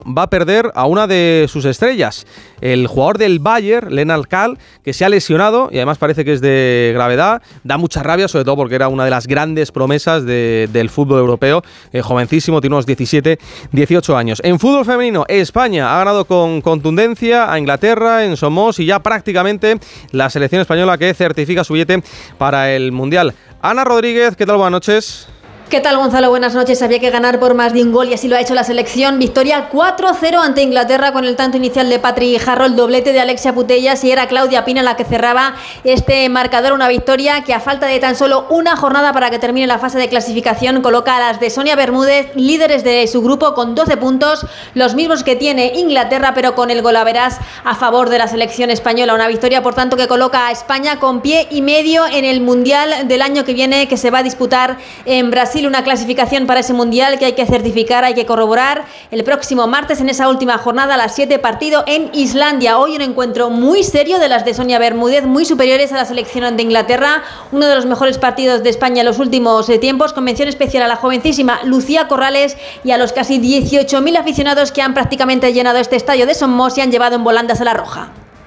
va a perder a una de sus estrellas, el jugador del Bayern, Lennart Kahl, que se ha lesionado y además parece que es de gravedad. Da mucha rabia, sobre todo porque era una de las grandes promesas del fútbol europeo, jovencísimo, tiene unos 17, 18 años. En fútbol femenino, España ha ganado con contundencia a Inglaterra en Somos y ya prácticamente la selección española que certifica su billete para el Mundial. Ana Rodríguez, ¿qué tal? Buenas noches. ¿Qué tal, Gonzalo? Buenas noches. Había que ganar por más de un gol y así lo ha hecho la selección. Victoria 4-0 ante Inglaterra con el tanto inicial de Patri Jarro, el doblete de Alexia Putellas y era Claudia Pina la que cerraba este marcador. Una victoria que a falta de tan solo una jornada para que termine la fase de clasificación coloca a las de Sonia Bermúdez líderes de su grupo con 12 puntos, los mismos que tiene Inglaterra, pero con el golaveras a favor de la selección española. Una victoria, por tanto, que coloca a España con pie y medio en el Mundial del año que viene, que se va a disputar en Brasil. Una clasificación para ese Mundial que hay que certificar, hay que corroborar el próximo martes en esa última jornada a las 7, partido en Islandia. Hoy un encuentro muy serio de las de Sonia Bermúdez, muy superiores a la selección de Inglaterra, uno de los mejores partidos de España en los últimos tiempos, con mención especial a la jovencísima Lucía Corrales y a los casi 18.000 aficionados que han prácticamente llenado este estadio de Somos y han llevado en volandas a la roja.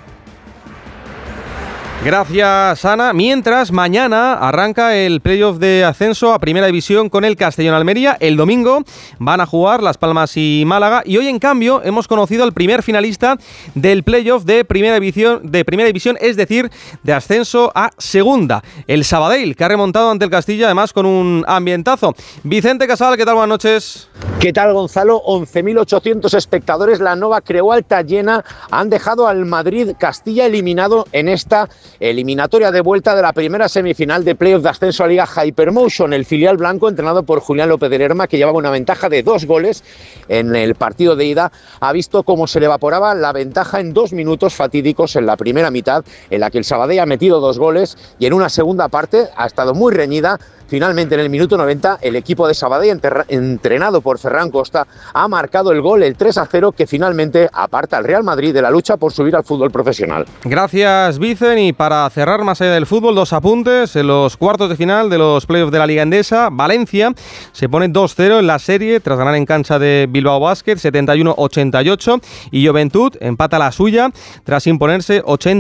Gracias, Ana. Mientras, mañana arranca el playoff de ascenso a Primera División con el Castellón Almería. El domingo van a jugar Las Palmas y Málaga. Y hoy, en cambio, hemos conocido al primer finalista del playoff de Primera División, es decir, de ascenso a Segunda. El Sabadell, que ha remontado ante el Castilla, además con un ambientazo. Vicente Casal, ¿qué tal? Buenas noches. ¿Qué tal, Gonzalo? 11.800 espectadores, la Nova Creu Alta llena, han dejado al Madrid Castilla eliminado en esta eliminatoria de vuelta de la primera semifinal de playoff de ascenso a Liga Hypermotion. El filial blanco, entrenado por Julián López de Lerma, que llevaba una ventaja de 2 goles en el partido de ida, ha visto cómo se le evaporaba la ventaja en 2 minutos fatídicos en la primera mitad, en la que el Sabadell ha metido 2 goles y en una segunda parte ha estado muy reñida. Finalmente, en el minuto 90, el equipo de Sabadell, entrenado por Ferran Costa, ha marcado el gol, el 3-0, que finalmente aparta al Real Madrid de la lucha por subir al fútbol profesional. Gracias, Vicen. Y para cerrar, más allá del fútbol, 2 apuntes. En los cuartos de final de los playoffs de la Liga Endesa, Valencia se pone 2-0 en la serie tras ganar en cancha de Bilbao Basket 71-88, y Juventud empata la suya tras imponerse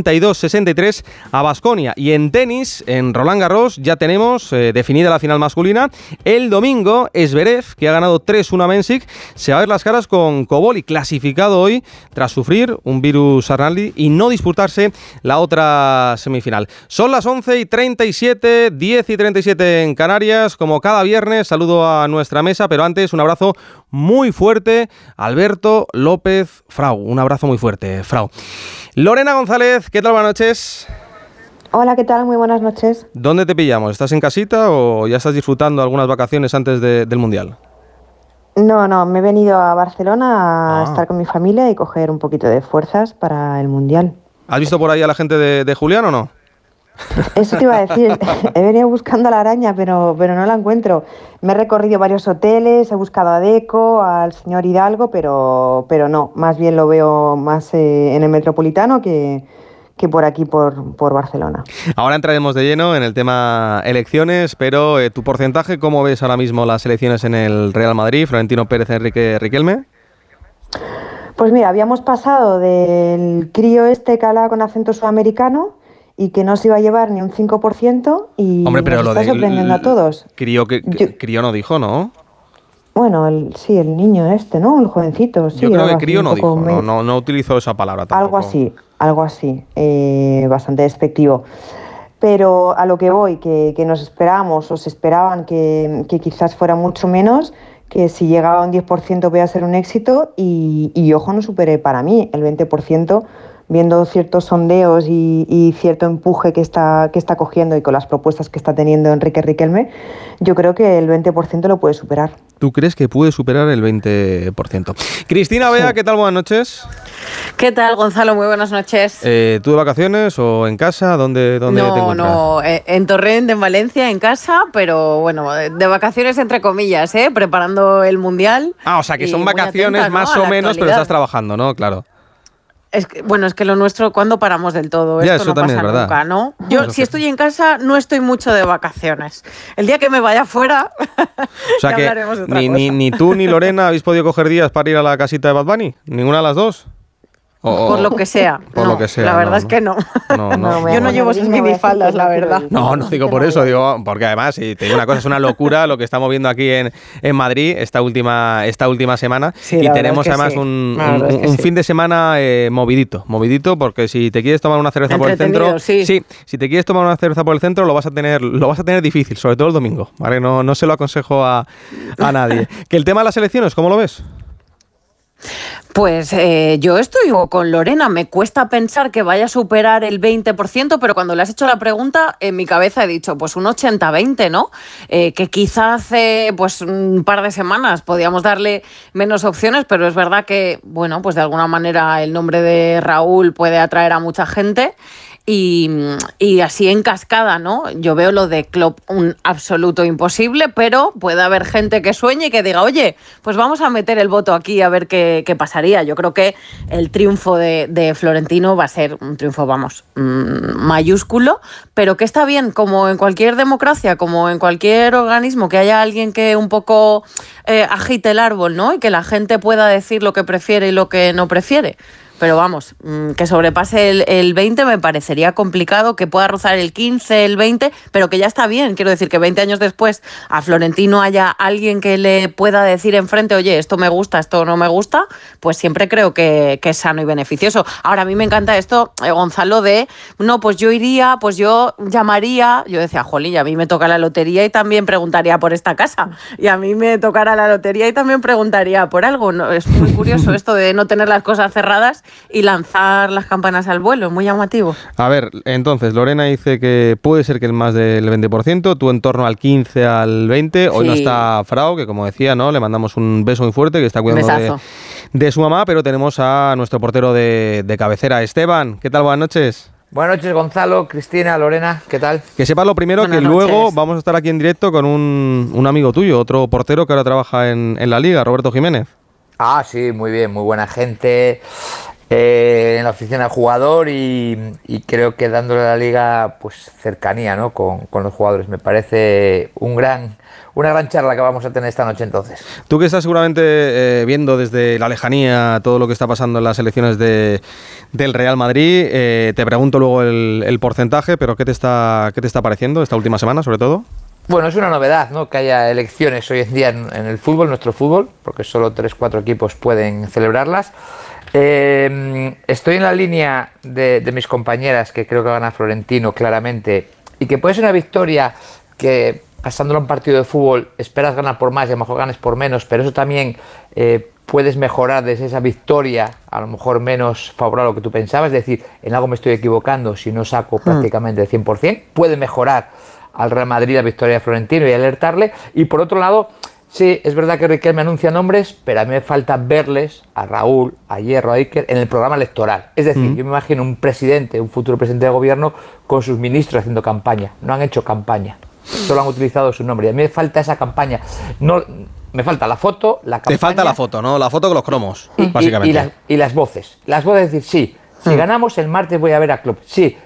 82-63 a Baskonia. Y en tenis, en Roland Garros, ya tenemos definida la final masculina. El domingo, Zverev, que ha ganado 3-1 a Mensik, se va a ver las caras con Koboli, clasificado hoy tras sufrir un virus Arnaldi y no disputarse la otra semifinal. Son las 11:37, 10:37 en Canarias. Como cada viernes, saludo a nuestra mesa, pero antes un abrazo muy fuerte, Alberto López Frau. Un abrazo muy fuerte, Frau. Lorena González, ¿qué tal? Buenas noches. Hola, ¿qué tal? Muy buenas noches. ¿Dónde te pillamos? ¿Estás en casita o ya estás disfrutando algunas vacaciones antes del Mundial? No, me he venido a Barcelona a estar con mi familia y coger un poquito de fuerzas para el Mundial. ¿Has visto por ahí a la gente de Julián o no? Eso te iba a decir, he venido buscando a la araña, pero no la encuentro. Me he recorrido varios hoteles, he buscado a Deco, al señor Hidalgo, pero no, más bien lo veo más en el Metropolitano que por aquí, por Barcelona. Ahora entraremos de lleno en el tema elecciones, pero tu porcentaje, ¿cómo ves ahora mismo las elecciones en el Real Madrid? Florentino Pérez, Enrique Riquelme. Pues mira, habíamos pasado del crío este que hablaba con acento sudamericano y que no se iba a llevar ni un 5% y hombre, pero nos está sorprendiendo a todos. Crío no dijo, ¿no? Bueno, el niño este, ¿no? El jovencito. Sí, yo creo que crío no dijo, no utilizó esa palabra tampoco. Algo así, bastante despectivo. Pero a lo que voy, que nos esperábamos o se esperaban que quizás fuera mucho menos, que si llegaba a un 10% podía ser un éxito y ojo, no superé para mí el 20%, viendo ciertos sondeos y cierto empuje que está cogiendo y con las propuestas que está teniendo Enrique Riquelme, yo creo que el 20% lo puede superar. ¿Tú crees que puede superar el 20%? Cristina Bea, ¿qué tal? Buenas noches. ¿Qué tal, Gonzalo? Muy buenas noches. ¿Tú de vacaciones o en casa? ¿Dónde te encuentras? No, en Torrent, en Valencia, en casa, pero bueno, de vacaciones entre comillas, preparando el Mundial. O sea, que son vacaciones atenta, más o menos, pero estás trabajando, ¿no? Claro. Es que lo nuestro, ¿cuándo paramos del todo? Ya, Esto eso no también pasa es verdad. nunca, ¿no? Yo, si estoy en casa, no estoy mucho de vacaciones. El día que me vaya fuera, O sea ya que hablaremos de otra cosa. ni tú ni Lorena habéis podido coger días para ir a la casita de Bad Bunny. ¿Ninguna de las dos? Por lo que sea. Por no, lo que sea, la verdad no, es que no. No. Yo no llevo esas minifaldas, la verdad. No digo por eso, digo, porque además, si te digo una cosa, es una locura lo que estamos viendo aquí en Madrid esta última semana. Sí, y la tenemos verdad es además que sí. un La verdad es que sí. fin de semana movidito, porque si te quieres tomar una cerveza por el centro, sí, si te quieres tomar una cerveza por el centro, lo vas a tener difícil, sobre todo el domingo, ¿vale? No se lo aconsejo a nadie. Que el tema de las elecciones, ¿cómo lo ves? Pues yo estoy con Lorena, me cuesta pensar que vaya a superar el 20%, pero cuando le has hecho la pregunta, en mi cabeza he dicho, pues un 80-20, ¿no? Que quizá hace pues un par de semanas podíamos darle menos opciones, pero es verdad que, bueno, pues de alguna manera el nombre de Raúl puede atraer a mucha gente. Y así en cascada, ¿no? Yo veo lo de Klopp un absoluto imposible, pero puede haber gente que sueñe y que diga, oye, pues vamos a meter el voto aquí a ver qué pasaría. Yo creo que el triunfo de Florentino va a ser un triunfo, mayúsculo, pero que está bien, como en cualquier democracia, como en cualquier organismo, que haya alguien que un poco agite el árbol, ¿no? Y que la gente pueda decir lo que prefiere y lo que no prefiere. Pero vamos, que sobrepase el 20 me parecería complicado, que pueda rozar el 15, el 20, pero que ya está bien. Quiero decir que 20 años después a Florentino haya alguien que le pueda decir enfrente, oye, esto me gusta, esto no me gusta, pues siempre creo que es sano y beneficioso. Ahora, a mí me encanta esto, Gonzalo, no, pues yo iría, pues yo llamaría, yo decía, jolín, a mí me toca la lotería y también preguntaría por esta casa, y a mí me tocará la lotería y también preguntaría por algo. No, es muy curioso esto de no tener las cosas cerradas y lanzar las campanas al vuelo, muy llamativo. A ver, entonces, Lorena dice que puede ser que el más del 20%, tú en torno al 15, al 20, hoy Sí. no está Frau, que como decía, ¿no? Le mandamos un beso muy fuerte, que está cuidando de su mamá, pero tenemos a nuestro portero de cabecera, Esteban. ¿Qué tal? Buenas noches. Buenas noches, Gonzalo, Cristina, Lorena, ¿qué tal? Que sepas lo primero, Buenas que noches. luego vamos a estar aquí en directo con un amigo tuyo, otro portero que ahora trabaja en la Liga, Roberto Jiménez. Ah, sí, muy bien, muy buena gente en la oficina del jugador y creo que dándole a la Liga pues cercanía, ¿no? con los jugadores. Me parece una gran charla que vamos a tener esta noche entonces. Tú que estás seguramente viendo desde la lejanía todo lo que está pasando en las elecciones del Real Madrid, te pregunto luego el porcentaje, pero ¿qué te está pareciendo esta última semana, sobre todo? Bueno, es una novedad, ¿no? Que haya elecciones hoy en día en el fútbol, nuestro fútbol, porque solo 3-4 equipos pueden celebrarlas. Estoy en la línea de mis compañeras, que creo que gana Florentino claramente, y que puede ser una victoria que, pasándolo a un partido de fútbol, esperas ganar por más y a lo mejor ganes por menos, pero eso también puedes mejorar desde esa victoria, a lo mejor menos favorable a lo que tú pensabas, es decir, en algo me estoy equivocando si no saco prácticamente el 100%, puede mejorar al Real Madrid la victoria de Florentino y alertarle. Y por otro lado, sí, es verdad que Riquelme anuncia nombres, pero a mí me falta verles a Raúl, a Hierro, a Iker en el programa electoral. Es decir, yo me imagino un futuro presidente de gobierno con sus ministros haciendo campaña. No han hecho campaña, solo han utilizado su nombre. Y a mí me falta esa campaña. No, me falta la foto, la campaña. Te falta la foto, ¿no? La foto con los cromos, básicamente. Y las voces. Las voces, es decir, sí. Si ganamos el martes voy a ver a Klopp. Sí,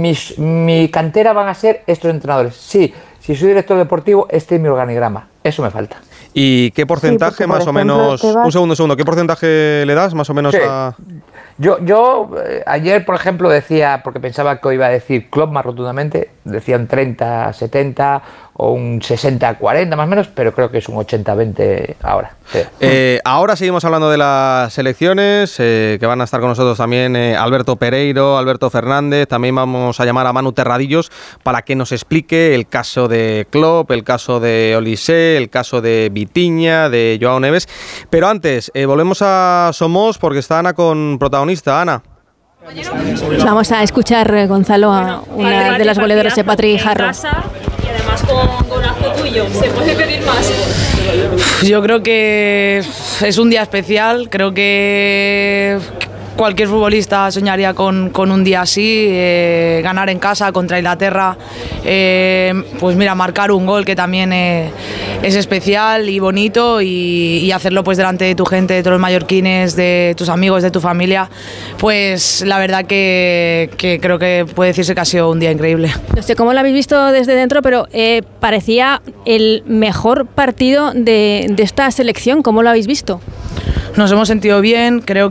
mi cantera van a ser estos entrenadores. Sí, si soy director deportivo, este es mi organigrama. Eso me falta. ¿Y qué porcentaje porque, por más o ejemplo, menos? Un segundo. ¿Qué porcentaje le das más o menos Sí. a...? Yo ayer, por ejemplo, decía, porque pensaba que hoy iba a decir Klopp más rotundamente, decía un 30-70 o un 60-40 más o menos, pero creo que es un 80-20 ahora. Sí. Ahora seguimos hablando de las elecciones, que van a estar con nosotros también Alberto Pereiro, Alberto Fernández, también vamos a llamar a Manu Terradillos para que nos explique el caso de Klopp, el caso de Olise, el caso de Vitinha, de Joao Neves. Pero antes, volvemos a Somos porque está Ana con protagonista. Ana. Vamos a escuchar, Gonzalo, a una de las goleadoras de Patri Jarro. Y además con golazo tuyo, ¿se puede pedir más? Yo creo que es un día especial, creo que cualquier futbolista soñaría con un día así, ganar en casa contra Inglaterra, pues mira, marcar un gol que también es especial y bonito, y hacerlo pues delante de tu gente, de todos los mallorquines, de tus amigos, de tu familia, pues la verdad que creo que puede decirse que ha sido un día increíble. No sé cómo lo habéis visto desde dentro, pero parecía el mejor partido de esta selección. ¿Cómo lo habéis visto? Nos hemos sentido bien, creo